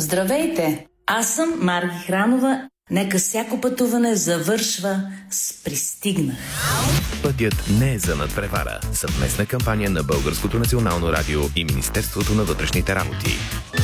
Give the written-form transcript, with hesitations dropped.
Здравейте! Аз съм Марги Хранова. Нека всяко пътуване завършва с "Пристигнах". Пътят не е за надпревара. Съвместна кампания на Българското национално радио и Министерството на вътрешните работи.